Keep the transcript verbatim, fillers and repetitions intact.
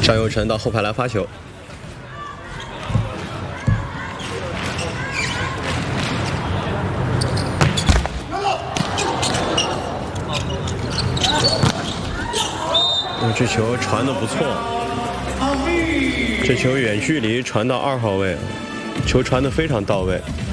张佑成到后排来发球。 这球传得不错，这球远距离传到二号位，球传得非常到位。